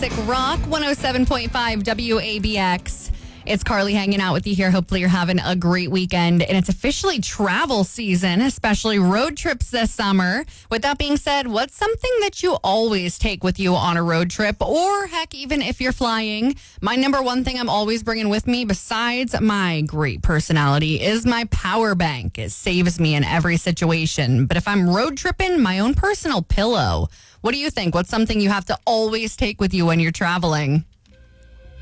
classic rock, 107.5 WABX. It's Carly hanging out with you here. Hopefully you're having a great weekend. And it's officially travel season, especially road trips this summer. With that being said, what's something that you always take with you on a road trip? Or heck, even if you're flying, my number one thing I'm always bringing with me, besides my great personality, is my power bank. It saves me in every situation. But if I'm road tripping, my own personal pillow. What do you think? What's something you have to always take with you when you're traveling?